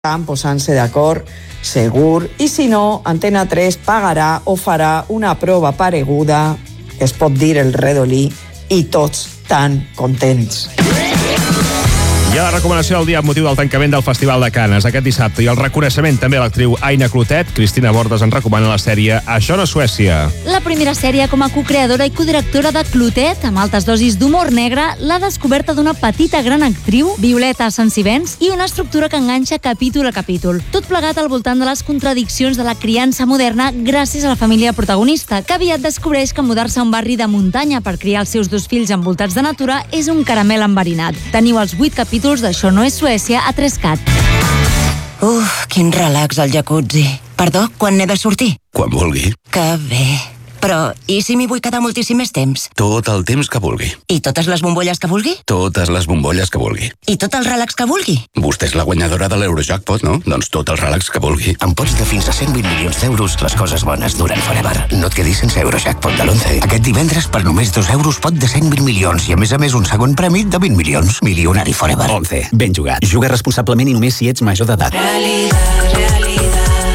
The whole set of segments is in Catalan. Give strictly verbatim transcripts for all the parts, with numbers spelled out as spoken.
Estan posant-se d'acord, segur, i si no, Antena tres pagarà o farà una prova pareguda, es pot dir el redolí, i tots tan contents. Hi ha la recomanació del dia amb motiu del tancament del Festival de Canes aquest dissabte i el reconeixement també a l'actriu Aina Clotet. Cristina Bordes ens recomana la sèrie Això no és Suècia. La primera sèrie com a cocreadora i codirectora de Clotet, amb altes dosis d'humor negre, la descoberta d'una petita gran actriu, Violeta Sansivens, i una estructura que enganxa capítol a capítol. Tot plegat al voltant de les contradiccions de la criança moderna gràcies a la família protagonista, que aviat descobreix que mudar-se a un barri de muntanya per criar els seus dos fills envoltats de natura és un caramel enverinat. Teniu els vuit capítols d'Això no és Suècia a Trescat. Uf, quin relax al jacuzzi. Perdó, quan n'he de sortir? Quan vulgui. Que bé. Però, i si m'hi vull quedar moltíssim més temps? Tot el temps que vulgui. I totes les bombolles que vulgui? Totes les bombolles que vulgui. I tot el relax que vulgui? Vostè és la guanyadora de l'Eurojackpot, no? Doncs tot el relax que vulgui. Amb pots de fins a cent vint milions d'euros, les coses bones duren forever. No et quedis sense Eurojackpot de l'once. Aquest divendres, per només dos euros, pot de cent vint milions i, a més a més, un segon premi de vint milions. Milionari forever. once. Ben jugat. Juga responsablement i només si ets major d'edat. Realitat, realitat.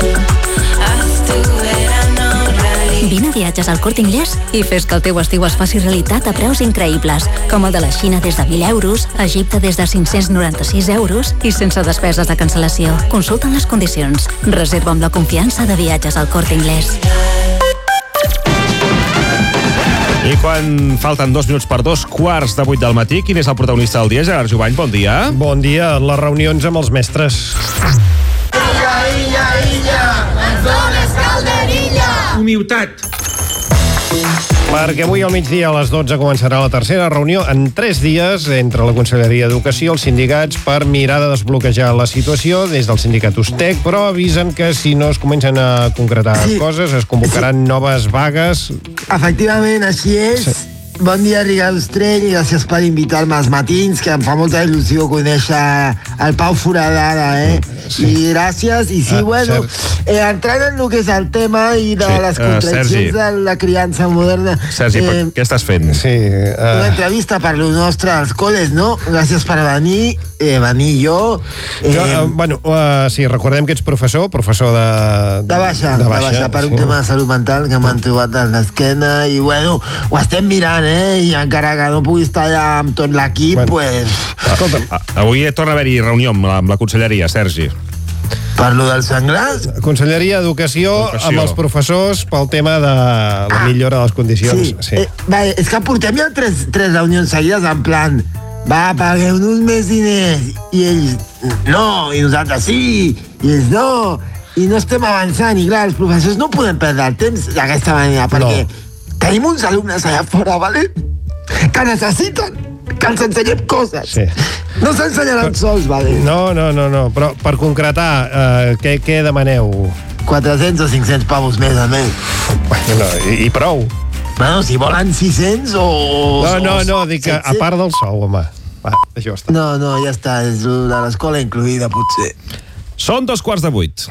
Vine a Viatges al Corte Inglés i fes que el teu estiu es faci realitat a preus increïbles, com el de la Xina des de mil euros, Egipte des de cinc-cents noranta-sis euros i sense despeses de cancel·lació. Consulta les condicions. Reserva amb la confiança de Viatges al Corte Inglés. I quan falten dos minuts per dos quarts de vuit del matí, quin és el protagonista del dia? Gerard Jubany, bon dia. Bon dia. Les reunions amb els mestres. Illa, illa, illa, ens dones calderilla. Humilitat. Perquè avui al migdia a les dotze començarà la tercera reunió en tres dies entre la Conselleria d'Educació i els sindicats per mirar de desbloquejar la situació des del sindicat Ustec, però avisen que si no es comencen a concretar sí. coses es convocaran sí. noves vagues. Efectivament, així és. Sí. Bon dia, Ricard Ostrell, i gràcies per invitar-me als matins, que em fa molta il·lusió conèixer el Pau Foradada, eh? Sí. I gràcies, i sí, ah, bueno, eh, entrant en el que és el tema i de sí. les contradiccions uh, de la criança moderna. Sergi, eh, què estàs fent? Sí, uh... una entrevista per lo nostre als col·les, no? Gràcies per venir, eh, venir jo. Eh... jo uh, bueno, uh, sí, recordem que ets professor, professor de... De baixa, de baixa, de baixa per sí. un tema de salut mental que m'han trobat a l'esquena, i bueno, ho estem mirant, eh? I encara que no pugui estar allà amb tot l'equip, bueno, pues... Escolta'm, avui torna a haver-hi reunió amb la, amb la conselleria, Sergi. Parlo dels senglars? Conselleria d'Educació amb els professors pel tema de la ah, millora de les condicions. Sí, sí. Eh, va, és que portem ja tres, tres reunions seguides en plan, va, pagueu-nos més diners, i ells, no, i nosaltres sí, i ells no, i no estem avançant, i clar, els professors no podem perdre el temps d'aquesta manera, perquè no. Tenim uns alumnes allà fora, ¿vale? Que necessiten que els ensenyem coses. Sí. No s'ensenyaran però, sols, ¿vale? No, no, no, no. Però per concretar, eh, què, què demaneu? quatre-cents o cinc-cents pavos més al mes. Bueno, i, i prou. Bueno, si volen sis-cents o... No, no, no, dic que a part del sou, home. Va, això està. No, no, ja està, és de l'escola incluïda, potser. Són dos quarts de vuit.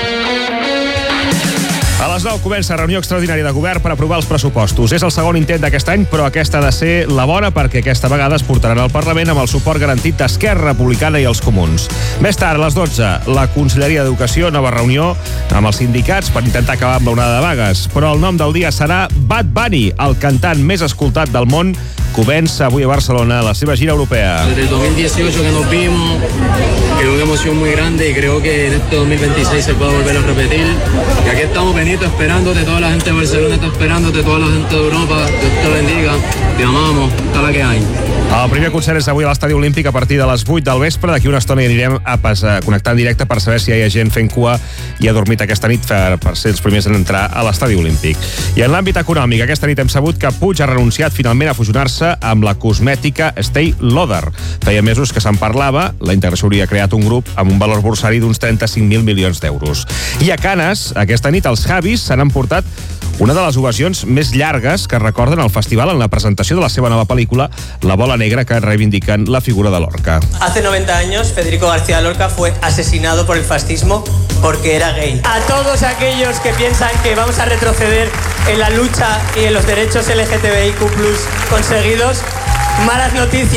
A les nou comença reunió extraordinària de govern per aprovar els pressupostos. És el segon intent d'aquest any, però aquesta ha de ser la bona perquè aquesta vegada es portaran al Parlament amb el suport garantit d'Esquerra Republicana i els Comuns. Més tard, a les dotze, la Conselleria d'Educació, nova reunió amb els sindicats per intentar acabar amb l'onada de vagues. Però el nom del dia serà Bad Bunny, el cantant més escoltat del món, comença avui a Barcelona la seva gira europea. Desde el dos mil dieciocho que nos vimos, que una emoción muy grande y creo que en este dos mil veintiséis se puede volver a repetir. Y aquí estamos, Benito, esperándote, toda la gente de Barcelona está esperándote, toda la gente de Europa, Dios te bendiga, te amamos, está la que hay. El primer concert és avui a l'Estadi Olímpic a partir de les vuit del vespre. D'aquí una estona hi anirem a, pas, a connectar en directe per saber si hi ha gent fent cua i ha dormit aquesta nit per, per ser els primers en entrar a l'Estadi Olímpic. I en l'àmbit econòmic, aquesta nit hem sabut que Puig ha renunciat finalment a fusionar-se amb la cosmètica Estée Lauder. Feia mesos que se'n parlava, la integració hauria creat un grup amb un valor borsari d'uns trenta-cinc mil milions d'euros. I a Canes, aquesta nit, els Javis s'han emportat una de les ovacions més llargues que recorden el festival en la presentació de la seva nova pel·lícula La bola negra, que reivindiquen la figura de Lorca. Hace noventa años, Federico García Lorca fue asesinado por el fascismo porque era gay. A todos aquellos que piensan que vamos a retroceder en la lucha y en los derechos L G T B I Q plus conseguidos, malas noticias.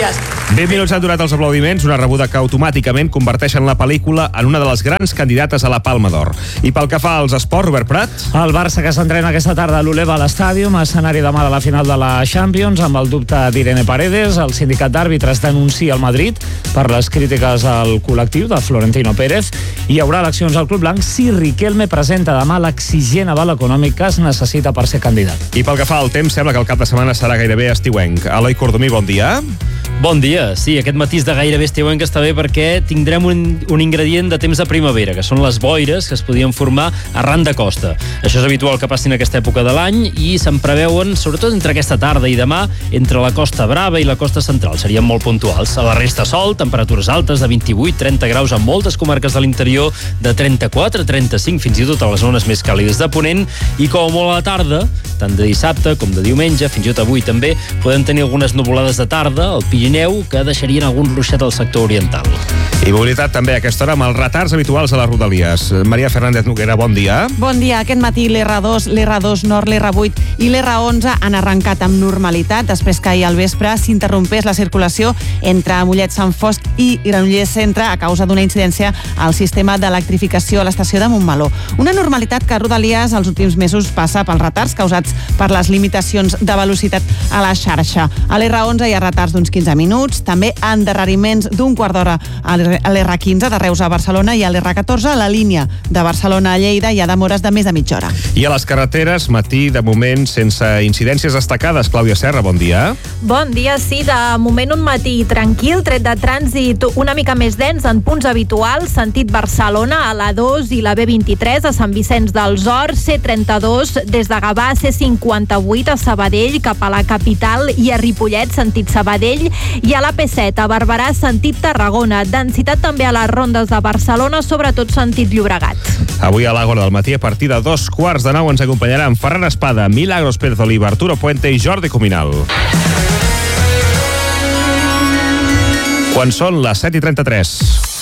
vint minuts han durat els aplaudiments, una rebuda que automàticament converteixen la pel·lícula en una de les grans candidates a la Palma d'Or. I pel que fa als esports, Robert Prat? El Barça que s'entrena aquesta tarda a l'Uleva Stadium, escenari demà de la final de la Champions, amb el dubte d'Irene Paredes. El sindicat d'àrbitres denuncia el Madrid per les crítiques al col·lectiu de Florentino Pérez. Hi haurà eleccions al Club Blanc si Riquelme presenta demà l'exigent aval econòmic que es necessita per ser candidat. I pel que fa al temps, sembla que el cap de setmana serà gairebé estiuenc. Eloi Cordomí, bon dia. Bon dia. Sí, aquest matís de gairebé estiuenc està bé perquè tindrem un, un ingredient de temps de primavera, que són les boires que es podien formar arran de costa. Això és habitual que passin a aquesta època de l'any i se'n preveuen, sobretot entre aquesta tarda i demà, entre la Costa Brava i la costa central. Serien molt puntuals. A la resta sol, temperatures altes de vint-i-vuit a trenta graus en moltes comarques de l'interior, de trenta-quatre a trenta-cinc, fins i tot a les zones més càlides de Ponent, i com a molt a la tarda, tant de dissabte com de diumenge, fins i tot avui també, podem tenir algunes nuvolades de tarda al Pirineu que deixarien algun ruixat al sector oriental. I mobilitat també a aquesta hora amb els retards habituals a les Rodalies. Maria Fernández Noguera, bon dia. Bon dia. Aquest matí l'R dos, l'R dos Nord, l'R vuit i l'R onze han arrencat amb normalitat després que ahir al vespre s'interrompés la circulació entre Mollet Sant Fosc i Granollers Centre a causa d'una incidència al sistema d'electrificació a l'estació de Montmeló. Una normalitat que a Rodalies els últims mesos passa pels retards causats per les limitacions de velocitat a la xarxa. A l'R onze hi ha retards d'uns quinze minuts, també endarreriments d'un quart d'hora a l'R quinze de Reus a Barcelona i a l'R catorze a la línia de Barcelona a Lleida hi ha demores de més de mitja hora. I a les carreteres, matí de moment sense incidències destacades. Clàudia Serra, bon dia. Bon dia, sí, de moment un matí tranquil, tret de trànsit una mica més dens en punts habituals, sentit Barcelona, a l'A dos i la B vint-i-tres a Sant Vicenç dels Horts, C trenta-dos des de Gavà, C cinquanta-vuit a Sabadell cap a la capital i a Ripollet, sentit Sabadell, i a la P set a Barberà, sentit Tarragona. Densitat també a les rondes de Barcelona, sobretot sentit Llobregat. Avui a l'Àgora del matí, a partir de dos quarts de nou, ens acompanyaran Ferran Espada, Milagros Pérez Oliva, Arturo Puente i Jordi Cuminal. Quan són les set i trenta-tres.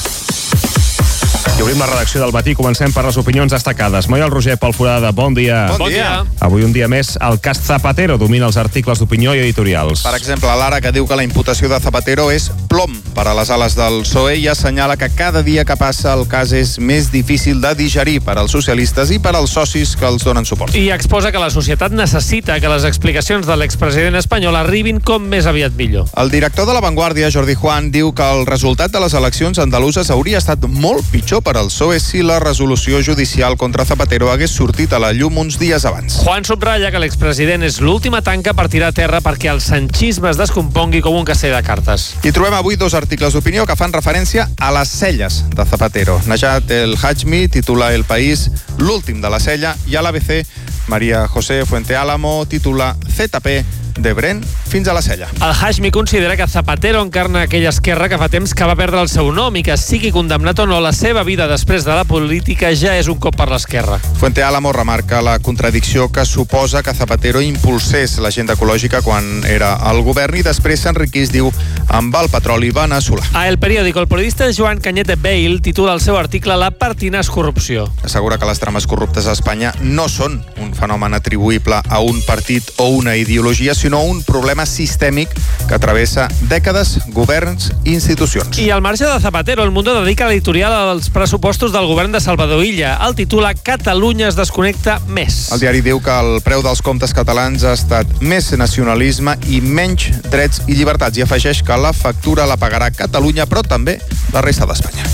I obrim la redacció del matí. Comencem per les opinions destacades. Moiol Roger, Pol Forada, bon dia. Bon dia. Avui un dia més, el cas Zapatero domina els articles d'opinió i editorials. Per exemple, l'Ara, que diu que la imputació de Zapatero és plom per a les ales del P S O E, i assenyala que cada dia que passa el cas és més difícil de digerir per als socialistes i per als socis que els donen suport. I exposa que la societat necessita que les explicacions de l'expresident espanyol arribin com més aviat millor. El director de La Vanguardia, Jordi Juan, diu que el resultat de les eleccions andaluses hauria estat molt pitjor per al P S O E si la resolució judicial contra Zapatero hagués sortit a la llum uns dies abans. Juan subratlla que l'expresident és l'última tanca per tirar a terra perquè el sanchisme es descompongui com un castell de cartes. I trobem avui dos articles d'opinió que fan referència a les celles de Zapatero. Najat El Hajmi titula El País l'últim de la sella, i a l'A B C María José Fuenteálamo titula Z P de Brent fins a la sella. El Hashmi considera que Zapatero encarna aquella esquerra que fa temps que va perdre el seu nom i que, sigui condemnat o no, la seva vida després de la política ja és un cop per l'esquerra. Fuenteálamo remarca la contradicció que suposa que Zapatero impulsés l'agenda ecològica quan era al govern i després s'enriquís, diu, amb el petroli veneçolà. A El Periódico, el periodista Joan Cañete Bale titula el seu article La pertinaç corrupció. Assegura que les trames corruptes a Espanya no són un fenomen atribuïble a un partit o una ideologia, sinó un problema sistèmic que travessa dècades, governs i institucions. I al marge de Zapatero, El Mundo dedica l'editorial als pressupostos del govern de Salvador Illa. El titula Catalunya es desconnecta més. El diari diu que el preu dels comptes catalans ha estat més nacionalisme i menys drets i llibertats, i afegeix que la factura la pagarà Catalunya, però també la resta d'Espanya.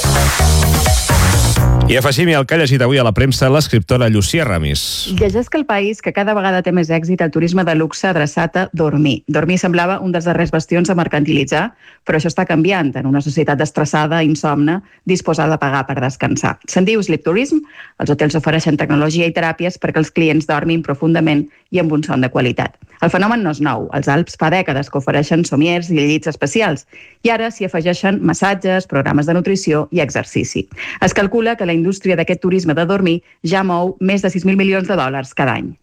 I afegim el que ha llegit avui a la premsa l'escriptora Llucia Ramis. Llegeix que el país que cada vegada té més èxit el turisme de luxe adreçat a dormir. Dormir semblava un dels darrers bastions a mercantilitzar, però això està canviant en una societat estressada, insomne, disposada a pagar per descansar. Se'n diu sleep tourism. Els hotels ofereixen tecnologia i teràpies perquè els clients dormin profundament i amb un son de qualitat. El fenomen no és nou. Els Alps fa dècades que ofereixen somiers i llits especials, i ara s'hi afegeixen massatges, programes de nutrició i exercici. Es calcula que la indústria d'aquest turisme de dormir ja mou més de sis mil milions de dòlars cada any.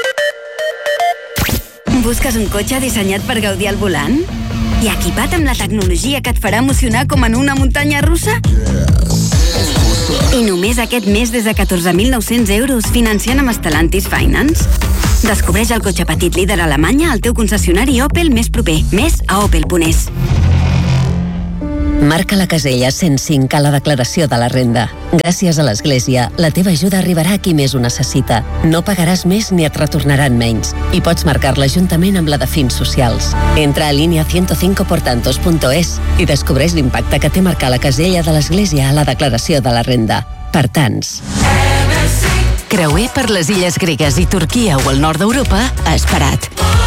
Busques un cotxe dissenyat per gaudir al volant? I equipat amb la tecnologia que et farà emocionar com en una muntanya russa? I només aquest mes des de catorze mil nou-cents euros financiant amb Stellantis Finance? Descobreix el cotxe petit líder a Alemanya al teu concessionari Opel més proper. Més a opel punt es. Marca la casella cent cinc a la declaració de la renda. Gràcies a l'Església, la teva ajuda arribarà a qui més ho necessita. No pagaràs més ni et retornaran menys. I pots marcar-la juntament amb la de fins socials. Entra a línia ciento cinco por tantos punto es i descobreix l'impacte que té marcar la casella de l'Església a la declaració de la renda. Per tants. Creuer per les illes gregues i Turquia o el nord d'Europa a Esperat.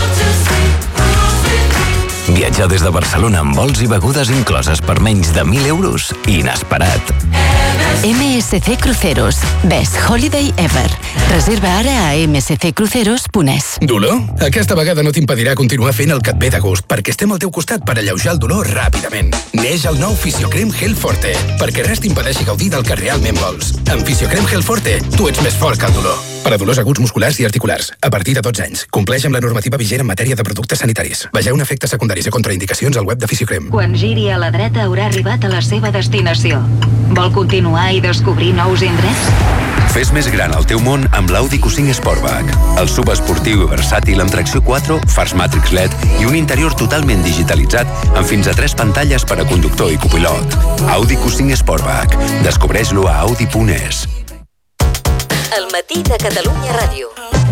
Viatjar des de Barcelona amb vols i begudes incloses per menys de mil euros. Inesperat. M S C Cruceros. Best Holiday Ever. Reserva ara a m s c cruceros punt e s. Dolor? Aquesta vegada no t'impedirà continuar fent el que et ve de gust, perquè estem al teu costat per alleujar el dolor ràpidament. Neix el nou Fisiocrem Gel Forte, perquè res t'impedeixi gaudir del que realment vols. Amb Fisiocrem Gel Forte, tu ets més fort que el dolor. Per a dolors aguts musculars i articulars, a partir de dotze anys. Compleix amb la normativa vigent en matèria de productes sanitaris. Vegeu efectes secundaris i contraindicacions al web de Fisiocrem. Quan giri a la dreta haurà arribat a la seva destinació. Vol continuar i descobrir nous indrets? Fes més gran el teu món amb l'Audi Q cinc Sportback. El subesportiu i versàtil amb tracció quatre, fars Matrix L E D i un interior totalment digitalitzat amb fins a tres pantalles per a conductor i copilot. Audi Q cinc Sportback. Descobreix-lo a audi punt e s. El matí de Catalunya Ràdio.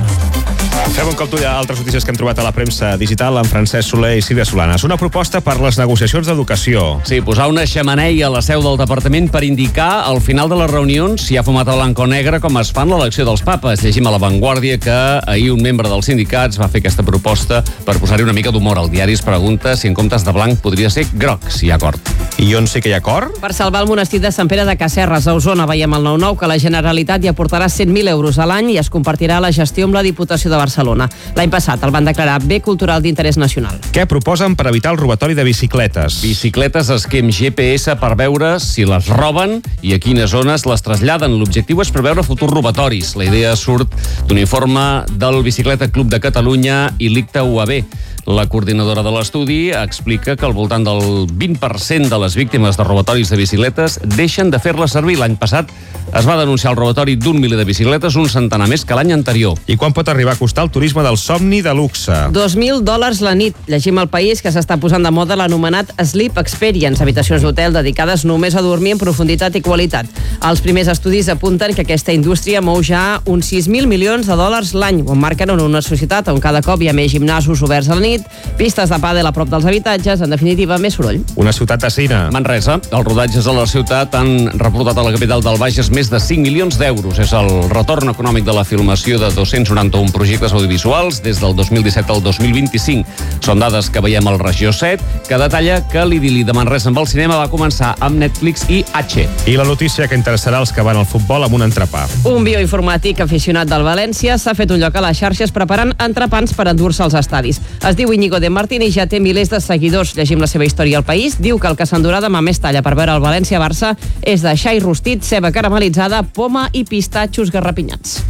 Fem un cop d'ull a altres notícies que hem trobat a la premsa digital amb Francesc Soler i Sílvia Solanes. Una proposta per les negociacions d'educació. Sí, posar una xemeneia a la seu del departament per indicar al final de les reunions si hi ha fumat a blanc o negre com es fa en l'elecció dels papes. Llegim a La Vanguardia que ahir un membre dels sindicats va fer aquesta proposta per posar-hi una mica d'humor. El diari es pregunta si en comptes de blanc podria ser groc, si hi ha acord. I on sí que hi ha acord? Per salvar el monestir de Sant Pere de Casserres, a Osona, veiem al nou nou que la Generalitat hi aportarà cent mil euros a l'any i es compartirà la gestió amb la Diputació de Barcelona. L'any passat el van declarar bé cultural d'interès nacional. Què proposen per evitar el robatori de bicicletes? Bicicletes esquem G P S per veure si les roben i a quines zones les traslladen. L'objectiu és preveure futurs robatoris. La idea surt d'un informe del Bicicleta Club de Catalunya i l'I C T A U A B. La coordinadora de l'estudi explica que al voltant del vint per cent de les víctimes de robatoris de bicicletes deixen de fer-les servir. L'any passat es va denunciar el robatori d'un miler de bicicletes, un centenar més que l'any anterior. I quan pot arribar a costar el turisme del somni de luxe? dos mil dòlars la nit. Llegim al País que s'està posant de moda l'anomenat Sleep Experience, habitacions d'hotel dedicades només a dormir en profunditat i qualitat. Els primers estudis apunten que aquesta indústria mou ja uns sis mil milions de dòlars l'any. Ho emmarquen en una societat on cada cop hi ha més gimnasos oberts a la nit, pistes de pàdel a prop dels habitatges, en definitiva, més soroll. Una ciutat de cine. Manresa. Els rodatges a la ciutat han reportat a la capital del Bages més de cinc milions d'euros. És el retorn econòmic de la filmació de dos-cents noranta-un projectes audiovisuals des del dos mil disset al dos mil vint-i-cinc. Són dades que veiem al Regió set, que detalla que l'idili de Manresa amb el cinema va començar amb Netflix i H. I la notícia que interessarà als que van al futbol amb un entrepà. Un bioinformàtic aficionat del València s'ha fet un lloc a les xarxes preparant entrepans per endur-se als estadis. Es diu Íñigo de Martín i ja té milers de seguidors. Llegim la seva història al País. Diu que el que s'endurà demà més talla per veure el València-Barça és de xai rostit, ceba caramelitzada, poma i pistatxos garrapinyats.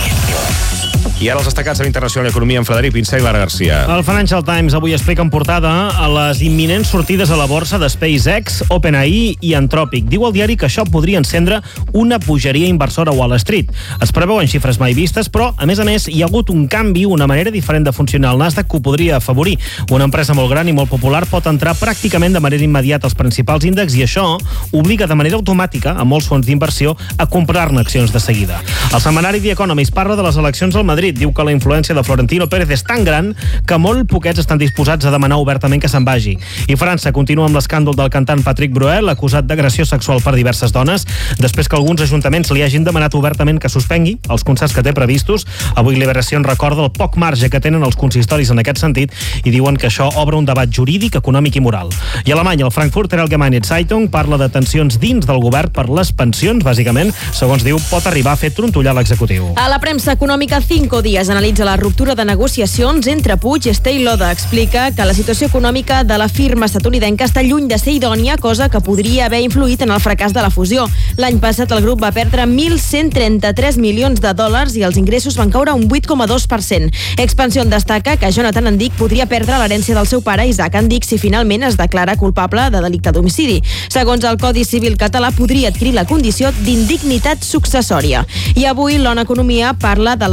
I ara els destacats de l'Internacional d'Economia amb Frederic Pinsà i Lara Garcia. El Financial Times avui explica en portada a les imminents sortides a la borsa de SpaceX, OpenAI i Anthropic. Diu al diari que això podria encendre una pujaria inversora a Wall Street. Es preveuen xifres mai vistes, però, a més a més, hi ha hagut un canvi, una manera diferent de funcionar al Nasdaq que ho podria afavorir. Una empresa molt gran i molt popular pot entrar pràcticament de manera immediata als principals índexs i això obliga de manera automàtica a molts fons d'inversió a comprar-ne accions de seguida. El setmanari The Economist parla de les eleccions al Madrid. Diu que la influència de Florentino Pérez és tan gran que molt poquets estan disposats a demanar obertament que se'n vagi. I França continua amb l'escàndol del cantant Patrick Bruel, acusat d'agressió sexual per diverses dones, després que alguns ajuntaments li hagin demanat obertament que suspengui els concerts que té previstos. Avui Liberació recorda el poc marge que tenen els consistoris en aquest sentit i diuen que això obre un debat jurídic, econòmic i moral. I a Alemanya, el Frankfurter Allgemeine Zeitung parla de tensions dins del govern per les pensions, bàsicament, segons diu, pot arribar a fer trontollar l'executiu. A la premsa econòmica, Cinco Días analitza la ruptura de negociacions entre Puig i Estée Lauder. Explica que la situació econòmica de la firma estatunidenca està lluny de ser idònia, cosa que podria haver influït en el fracàs de la fusió. L'any passat el grup va perdre mil cent trenta-tres milions de dòlars i els ingressos van caure un vuit coma dos per cent. Expansión destaca que Jonathan Andic podria perdre l'herència del seu pare Isaac Andic si finalment es declara culpable de delicte d'homicidi. Segons el Codi Civil català, podria adquirir la condició d'indignitat successòria. I avui l'Ona Economia parla de les dones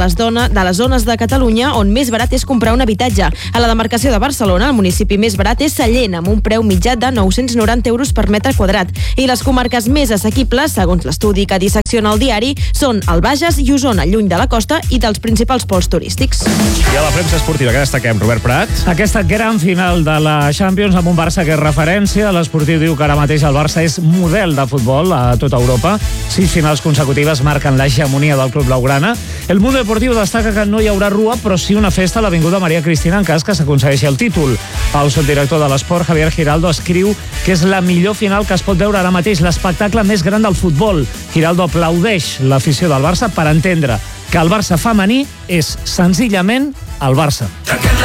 de les zones de Catalunya on més barat és comprar un habitatge. A la demarcació de Barcelona, el municipi més barat és Sallent, amb un preu mitjà de nou-cents noranta euros per metre quadrat. I les comarques més assequibles, segons l'estudi que dissecciona el diari, són el Bages i Osona, lluny de la costa i dels principals pols turístics. I a la premsa esportiva, que destaquem, Robert Prat? Aquesta gran final de la Champions amb un Barça que és referència. L'esportiu diu que ara mateix el Barça és model de futbol a tota Europa. Sis finals consecutives marquen l'hegemonia del club blaugrana. El Mundo Deportiu destaca que no hi haurà rua, però sí una festa a l'Avinguda Maria Cristina en cas que s'aconsegueixi el títol. El subdirector de l'esport, Javier Giraldo, escriu que és la millor final que es pot veure ara mateix, l'espectacle més gran del futbol. Giraldo aplaudeix l'afició del Barça per entendre que el Barça femení és senzillament el Barça.